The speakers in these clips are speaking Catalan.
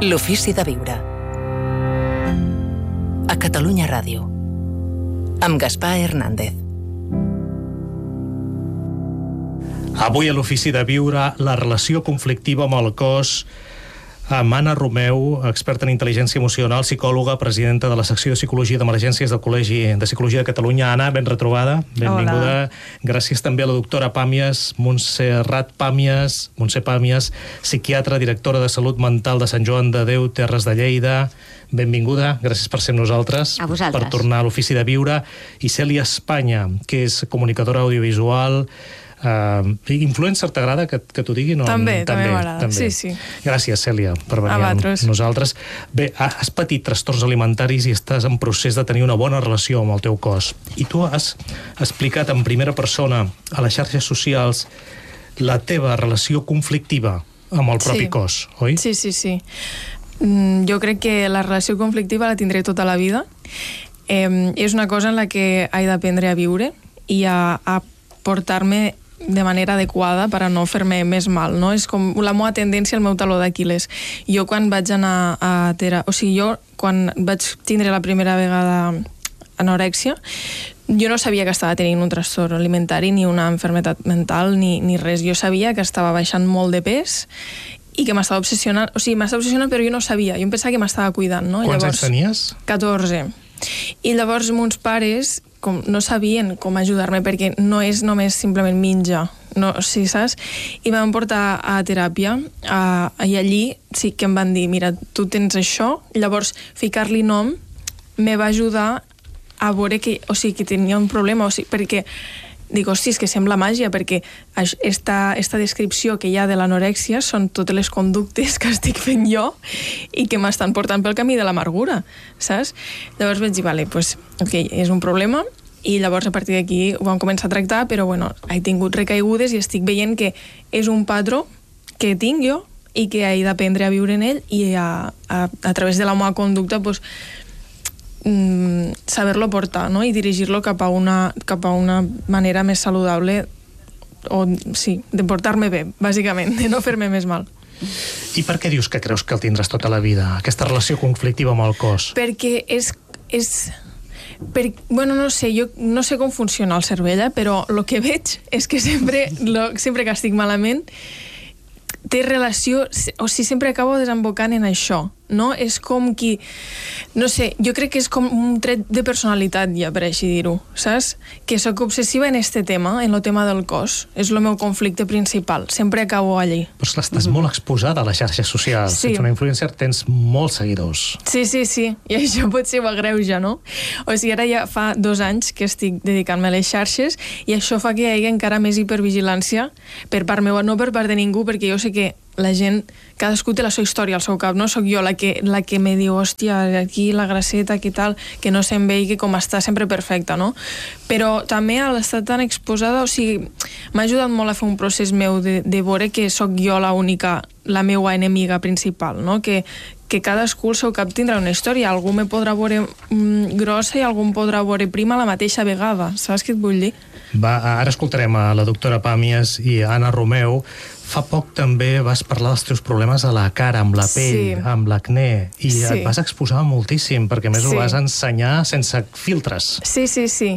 L'ofici de viure. A Catalunya Ràdio. Amb Gaspar Hernández. Avui a l'ofici de viure, la relació conflictiva amb el cos, amb Anna Romeu, experta en intel·ligència emocional, psicòloga, presidenta de la secció de Psicologia d'Emergències del Col·legi de Psicologia de Catalunya. Anna, ben retrobada, benvinguda. Hola. Gràcies també a la doctora Pàmies, Montse Pàmies, psiquiatra, directora de Salut Mental de Sant Joan de Déu, Terres de Lleida. Benvinguda, gràcies per ser amb nosaltres. A vosaltres. Per tornar a l'ofici de viure. I Cèlia Espanya, que és comunicadora audiovisual. Influencer, t'agrada que t'ho digui? No? També m'agrada, sí. Gràcies, Cèlia, per venir amb nosaltres. Bé, has patit trastorns alimentaris i estàs en procés de tenir una bona relació amb el teu cos. I tu has explicat en primera persona a les xarxes socials la teva relació conflictiva amb el propi cos, oi? Sí. Jo crec que la relació conflictiva la tindré tota la vida. És una cosa en la que he d'aprendre a viure i a portar-me de manera adequada per a no fer-me més mal, no? És com la meva tendència, el meu taló d'Aquil·les. Jo quan vaig anar a quan vaig tindre la primera vegada anorèxia, jo no sabia que estava tenint un trastorn alimentari ni una malaltia mental ni res. Jo sabia que estava baixant molt de pes i que m'estava obsessionant, però jo no sabia. Jo em pensava que m'estava cuidant, no? Quants anys tenies? 14. I llavors mons pares no sabien com ajudar-me, perquè no és només simplement menjar, no, sí, saps? I em van portar a teràpia i allí sí que em van dir, mira, tu tens això, llavors ficar-li nom me va ajudar a veure que tenia un problema, perquè dic, és que sembla màgia, perquè esta descripció que hi ha de l'anorèxia són totes les conductes que estic fent jo i que m'estan portant pel camí de l'amargura, saps? Llavors vaig dir, vale, pues, és un problema, i llavors a partir d'aquí ho vam començar a tractar, però he tingut recaigudes i estic veient que és un patró que tinc jo i que he d'aprendre a viure en ell i a través de la meva conducta, pues, saber-lo portar, no? I dirigir-lo cap a una manera més saludable de portar-me bé, bàsicament, de no fer-me més mal. I per què dius que creus que el tindràs tota la vida, aquesta relació conflictiva amb el cos? Perquè no sé, jo no sé com funciona el cervell, però el que veig és que sempre que estic malament té relació, sempre acabo desembocant en això, no? És com qui, no sé, jo crec que és com un tret de personalitat ja, per així dir-ho, saps? Que sóc obsessiva en este tema, en el tema del cos. És el meu conflicte principal, sempre acabo allí. Però és que estàs molt exposada a les xarxes socials. Sí. Ets una influencer, tens molts seguidors. Sí, i això potser ho agreuja, no? Ara ja fa 2 anys que estic dedicant-me a les xarxes i això fa que hi hagi encara més hipervigilància per part meva, no per part de ningú, perquè jo sé que la gent, cadascú té la seva història al seu cap, no? Soc jo la que me diu, hòstia, aquí la grasseta, que tal, que no se'm vegi com està sempre perfecta, no? Però també a l'estar tan exposada, m'ha ajudat molt a fer un procés meu de veure que sóc jo la meua enemiga principal, no? Que cadascú al seu cap tindrà una història, algú me podrà veure grossa i algú em podrà veure prima a la mateixa vegada, saps què et vull dir? Ara escoltarem a la doctora Pàmies i a Anna Romeu. Fa poc també vas parlar dels teus problemes a la cara, amb la pell, amb l'acné, i et vas exposar moltíssim, perquè a més ho vas ensenyar sense filtres. Sí.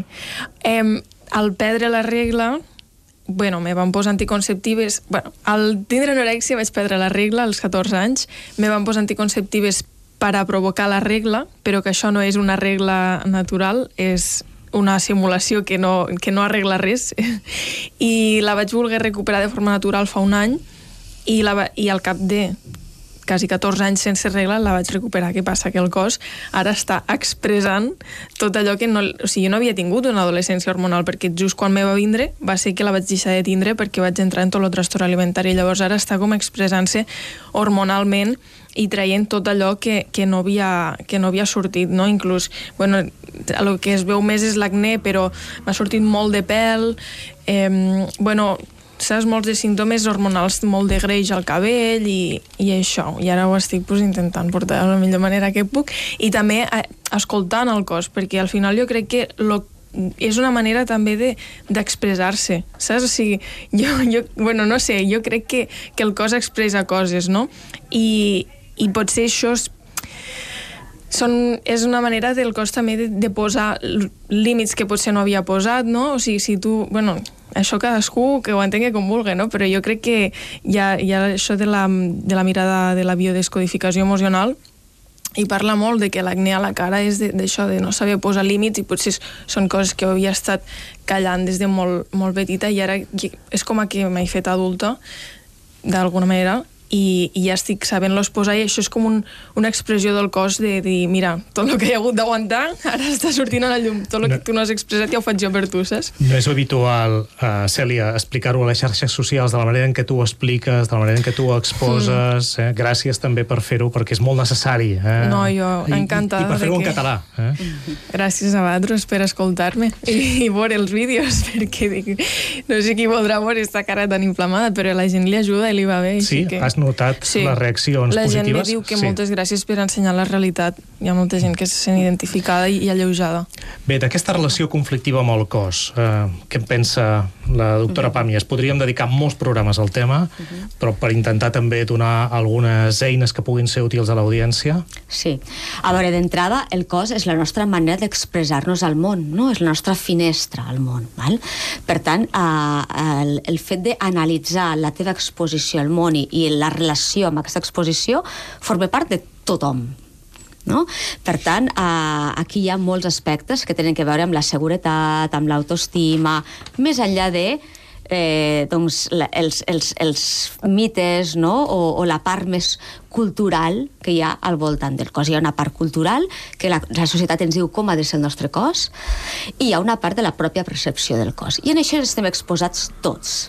Al perdre la regla, me van posar anticonceptives. Al tindre anorèxia vaig perdre la regla als 14 anys, me van posar anticonceptives per a provocar la regla, però que això no és una regla natural, és una simulació que no arregla res, i la vaig voler recuperar de forma natural fa un any i al cap de quasi 14 anys sense regla la vaig recuperar. Què passa? Que el cos ara està expressant tot allò que jo no havia tingut una adolescència hormonal, perquè just quan me va vindre va ser que la vaig deixar de tindre perquè vaig entrar en tot el trastorn alimentari. Llavors ara està com expressant-se hormonalment i traient tot allò que no havia sortit, no? Inclús, el que es veu més és l'acné, però m'ha sortit molt de pèl, saps, molts de símptomes hormonals, molt de greix al cabell i això. I ara ho estic intentant portar de la millor manera que puc i també escoltant el cos, perquè al final jo crec que és una manera també d'expressar-se, saps? O sigui, jo no sé, jo crec que el cos expressa coses, no? I I potser això és una manera del cos també de posar límits que potser no havia posat, no? O sigui, si tu... Bueno, això cadascú que ho entengui com vulgui, no? Però jo crec que hi ha això de la mirada de la biodescodificació emocional, i parla molt de que l'acné a la cara és d'això, de no saber posar límits, i potser són coses que havia estat callant des de molt, molt petita, i ara és com que m'he fet adulta, d'alguna manera, i ja estic sabent-los posar, i això és com una expressió del cos de dir, mira, tot el que hi ha hagut d'aguantar ara està sortint a la llum, tot el que tu no has expressat ja ho faig jo per tu, saps? No és habitual, Cèlia, explicar-ho a les xarxes socials de la manera en què tu ho expliques, de la manera en què tu ho exposes. Gràcies també per fer-ho, perquè és molt necessari. No, jo encantada. I per fer-ho en català. Gràcies a vosaltres per escoltar-me i veure els vídeos, perquè dic, no sé qui voldrà veure esta cara tan inflamada, però a la gent li ajuda i li va bé. Sí, has notat les reaccions positives? La gent li diu que moltes gràcies per ensenyar la realitat. Hi ha molta gent que se sent identificada i alleujada. Bé, d'aquesta relació conflictiva amb el cos, què en pensa la doctora Pàmies? Podríem dedicar molts programes al tema, però per intentar també donar algunes eines que puguin ser útils a l'audiència. Sí. A veure, d'entrada, el cos és la nostra manera d'expressar-nos al món, no? És la nostra finestra al món, val? Per tant, el fet d'analitzar la teva exposició al món i la relació amb aquesta exposició forma part de tothom, no? Per tant, aquí hi ha molts aspectes que tenen a veure amb la seguretat, amb l'autoestima, més enllà de els mites, no? O la part més cultural que hi ha al voltant del cos. Hi ha una part cultural que la societat ens diu com ha de ser el nostre cos, i hi ha una part de la pròpia percepció del cos. I en això estem exposats tots.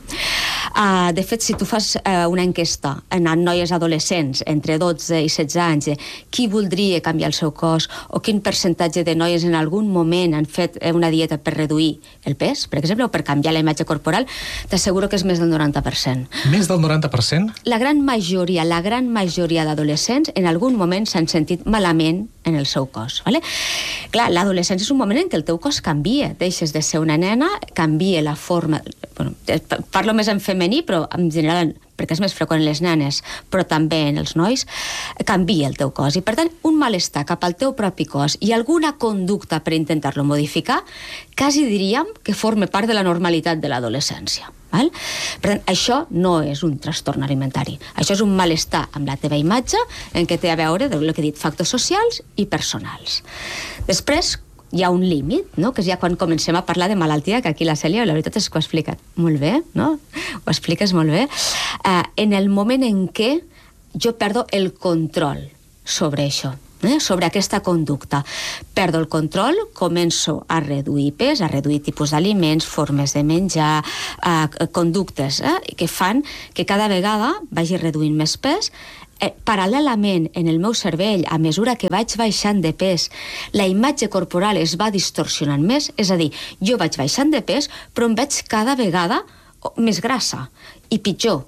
De fet, si tu fas una enquesta en noies adolescents entre 12 i 16 anys de qui voldria canviar el seu cos, o quin percentatge de noies en algun moment han fet una dieta per reduir el pes, per exemple, o per canviar la imatge corporal, t'asseguro que és més del 90%. Més del 90%? La gran majoria d'adolescents en algun moment s'han sentit malament en el seu cos. Vale? Clar, l'adolescència és un moment en què el teu cos canvia, deixes de ser una nena, canvia la forma... Bueno, parlo més en femení, però en general, perquè és més freqüent en les nenes, però també en els nois, canvia el teu cos. I, per tant, un malestar cap al teu propi cos i alguna conducta per intentar-lo modificar, quasi diríem que forma part de la normalitat de l'adolescència. Val? Per tant, això no és un trastorn alimentari. Això és un malestar amb la teva imatge en què té a veure, el que he dit, factors socials i personals. Després, hi ha un límit, no? Que és ja quan comencem a parlar de malaltia, que aquí la Cèlia, la veritat és que ho ha explicat molt bé, no? Ho expliques molt bé. En el moment en què jo perdo el control sobre això, sobre aquesta conducta. Perdo el control, començo a reduir pes, a reduir tipus d'aliments, formes de menjar, conductes que fan que cada vegada vagi reduint més pes. Paral·lelament, en el meu cervell, a mesura que vaig baixant de pes, la imatge corporal es va distorsionant més, és a dir, jo vaig baixant de pes, però em veig cada vegada més grassa i pitjor.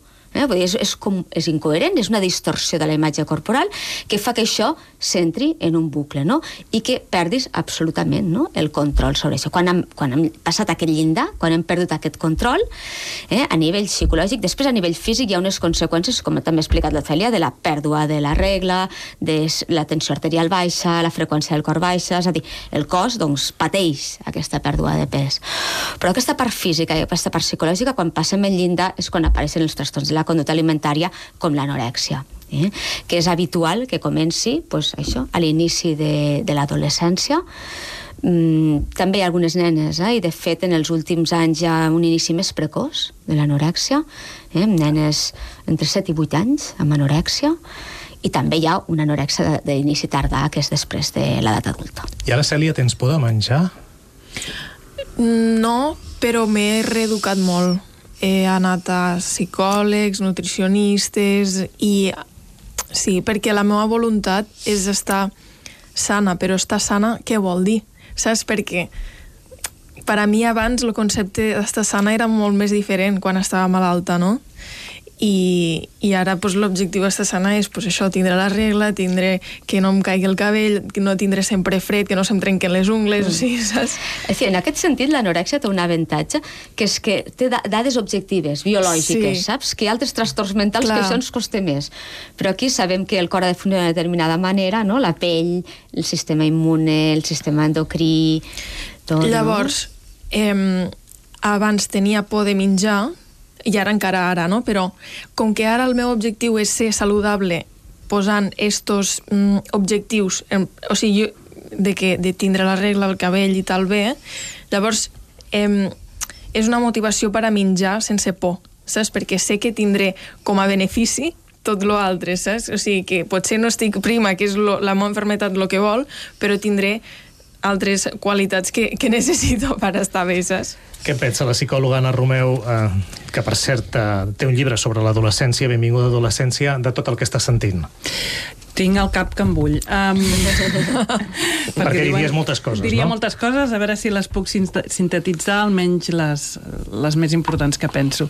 És incoherent, és una distorsió de la imatge corporal que fa que això s'entri en un bucle, no? I que perdis absolutament, no? El control sobre això. Quan hem passat aquest llindar, quan hem perdut aquest control, a nivell psicològic, després a nivell físic hi ha unes conseqüències, com també ha explicat la Cèlia, de la pèrdua de la regla, de la tensió arterial baixa, la freqüència del cor baixa, és a dir, el cos doncs, pateix aquesta pèrdua de pes. Però aquesta part física i aquesta part psicològica, quan passem el llindar, és quan apareixen els trastorns de la conducta alimentària com l'anorèxia, que és habitual que comenci això, a l'inici de l'adolescència. També hi ha algunes nenes, i de fet en els últims anys hi ha un inici més precoç de l'anorèxia, nenes entre 7 i 8 anys amb anorèxia, i també hi ha una anorèxia d'inici tardà, que és després de l'edat adulta. I ara, Cèlia, tens por de menjar? No, però m'he reeducat molt. He anat a psicòlegs, nutricionistes, i sí, perquè la meva voluntat és estar sana, però estar sana, què vol dir? Saps? Perquè per a mi abans el concepte d'estar sana era molt més diferent quan estava malalta, no? i ara l'objectiu d'estar sana és això, tindre la regla, tindre que no em caigui el cabell, que no tindre sempre fred, que no se'm trenquen les ungles, o sigui, saps? En aquest sentit, l'anorèxia té un avantatge, que és que té dades objectives, biològiques, saps? Que hi ha altres trastorns mentals que això ens costa més. Però aquí sabem que el cor ha de funcionar d'una determinada manera, no? La pell, el sistema immune, el sistema endocrí... Llavors, abans tenia por de menjar, i ara encara no? Però com que ara el meu objectiu és ser saludable posant estos objectius, o sigui, de tindre la regla, el cabell i tal bé, llavors és una motivació per a menjar sense por, saps? Perquè sé que tindré com a benefici tot l'altre, saps? O sigui, que potser no estic prima, que és la meva malaltia el que vol, però tindré altres qualitats que necessito per estar bé, saps? Què pensa la psicòloga Anna Romeu, que per cert té un llibre sobre l'adolescència, Benvinguda adolescència, de tot el que està sentint? Tinc el cap que em bull. Perquè diries moltes coses, no? Diria moltes coses, a veure si les puc sintetitzar, almenys les més importants que penso.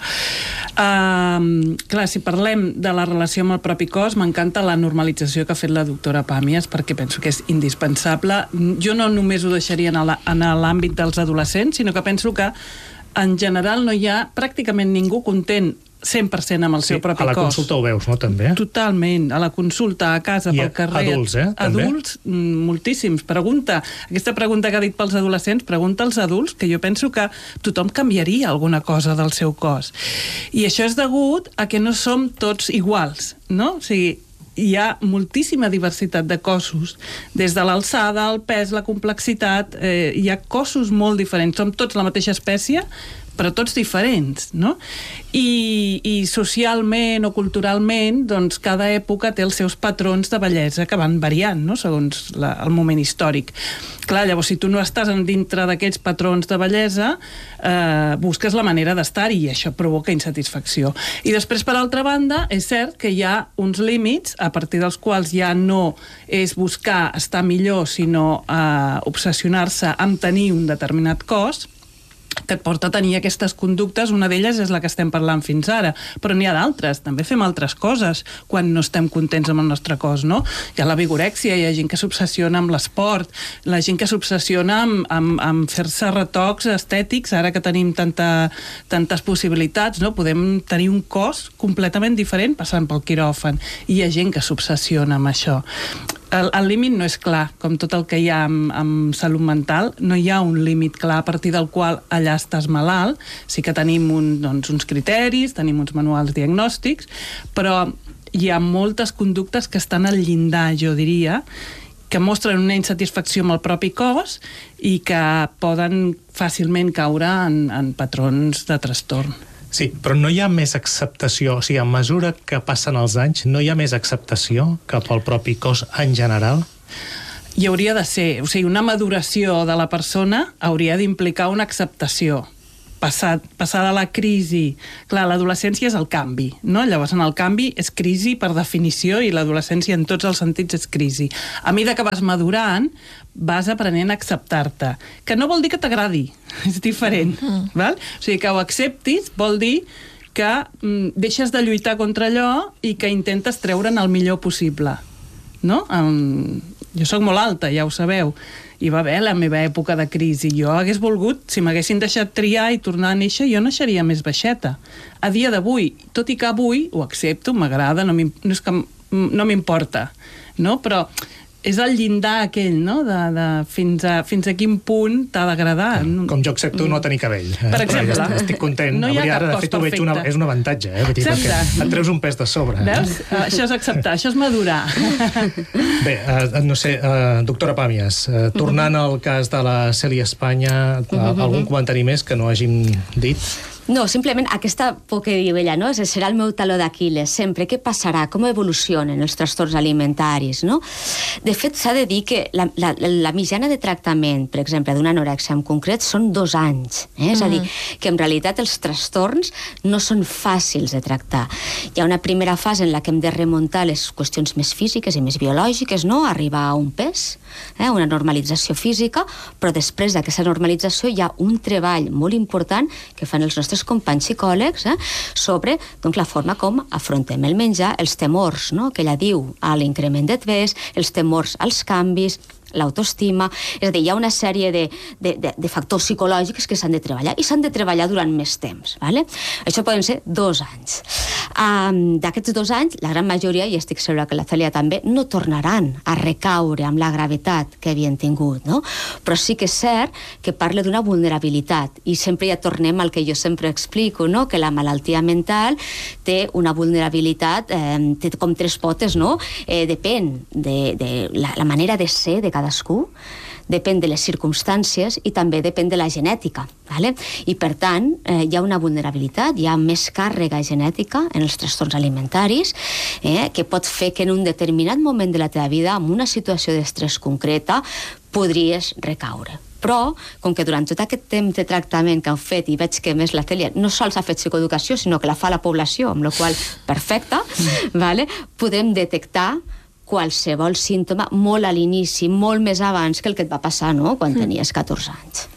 Clar, si parlem de la relació amb el propi cos, m'encanta la normalització que ha fet la doctora Pàmies, perquè penso que és indispensable. Jo no només ho deixaria en l'àmbit dels adolescents, sinó que penso que en general no hi ha pràcticament ningú content 100% amb el seu propi cos. A la consulta ho veus, no, també? Totalment. A la consulta, a casa, pel carrer. I adults, també? Adults, moltíssims. Aquesta pregunta que ha dit pels adolescents, pregunta als adults, que jo penso que tothom canviaria alguna cosa del seu cos. I això és degut a que no som tots iguals, no? O sigui, hi ha moltíssima diversitat de cossos, des de l'alçada, el pes, la complexitat, hi ha cossos molt diferents. Som tots la mateixa espècie, però tots diferents, no? I socialment o culturalment, doncs cada època té els seus patrons de bellesa que van variant, no?, segons el moment històric. Clar, llavors, si tu no estàs dintre d'aquests patrons de bellesa, busques la manera d'estar-hi i això provoca insatisfacció. I després, per altra banda, és cert que hi ha uns límits a partir dels quals ja no és buscar estar millor, sinó obsessionar-se amb tenir un determinat cos, que et porta a tenir aquestes conductes. Una d'elles és la que estem parlant fins ara, però n'hi ha d'altres, també fem altres coses quan no estem contents amb el nostre cos, no? Hi ha la vigorèxia, hi ha gent que s'obsessiona amb l'esport, la gent que s'obsessiona amb fer-se retocs estètics, ara que tenim tantes possibilitats, no? Podem tenir un cos completament diferent passant pel quiròfan, i hi ha gent que s'obsessiona amb això. El límit no és clar, com tot el que hi ha amb salut mental, no hi ha un límit clar a partir del qual allà estàs malalt. Sí que tenim uns criteris, tenim uns manuals diagnòstics, però hi ha moltes conductes que estan al llindar, jo diria, que mostren una insatisfacció amb el propi cos i que poden fàcilment caure en patrons de trastorn. Sí, però no hi ha més acceptació, o sigui, a mesura que passen els anys, no hi ha més acceptació cap al propi cos en general? Hi hauria de ser, o sigui, una maduració de la persona hauria d'implicar una acceptació. Passar de la crisi... Clar, l'adolescència és el canvi, no? Llavors, en el canvi és crisi per definició, i l'adolescència en tots els sentits és crisi. A mesura que vas madurant, vas aprenent a acceptar-te, que no vol dir que t'agradi, és diferent, val? O sigui, que ho acceptis vol dir que deixes de lluitar contra allò i que intentes treure'n el millor possible, no? Jo soc molt alta, ja ho sabeu, hi va haver la meva època de crisi. Jo hagués volgut, si m'haguessin deixat triar i tornar a néixer, jo naixeria més baixeta. A dia d'avui, tot i que avui ho accepto, m'agrada, no és que no m'importa, no? Però és el llindar aquell, no?, de fins a quin punt t'ha d'agradar. Com jo accepto no tenir cabell. Per exemple. Estic content. No hi ha cap cos perfecte. És un avantatge, perquè et treus un pes de sobre. Veus? Això és acceptar, això és madurar. Bé, no sé, doctora Pàmies, tornant al cas de la Cèlia Espanya, algun comentari més que no hàgim dit? No, simplement aquesta por que diu ella, no? Serà el meu taló d'Aquil·les sempre. Què passarà? Com evolucionen els trastorns alimentaris, no? De fet, s'ha de dir que la mitjana de tractament, per exemple, d'una anorèxia en concret, són 2 anys. És a dir, que en realitat els trastorns no són fàcils de tractar. Hi ha una primera fase en la que hem de remuntar les qüestions més físiques i més biològiques, no? Arribar a un pes, una normalització física, però després d'aquesta normalització hi ha un treball molt important que fan els nostres nostres companys psicòlegs sobre doncs, la forma com afrontem el menjar, els temors, no?, que ella diu a l'increment de pes, els temors als canvis, l'autoestima, és a dir, hi ha una sèrie de factors psicològics que s'han de treballar i s'han de treballar durant més temps, ¿vale? Això poden ser 2 anys. D'aquests 2 anys, la gran majoria, i estic segura que la Cèlia també, no tornaran a recaure amb la gravetat que havien tingut, no? Però sí que és cert que parla d'una vulnerabilitat i sempre ja tornem al que jo sempre explico, no?, que la malaltia mental té una vulnerabilitat, té com 3 potes, no? Depèn de la manera de ser de cadascú, depèn de les circumstàncies i també depèn de la genètica, ¿vale? I per tant hi ha una vulnerabilitat, hi ha més càrrega genètica en els trastorns alimentaris que pot fer que en un determinat moment de la teva vida, en una situació d'estrès concreta, podries recaure. Però, com que durant tot aquest temps de tractament que heu fet, i veig que més la Cèlia no sols ha fet psicoeducació, sinó que la fa la població, amb la qual perfecte, ¿vale? Podem detectar qualsevol símptoma molt a l'inici, molt més abans que el que et va passar, no?, quan tenies 14 anys.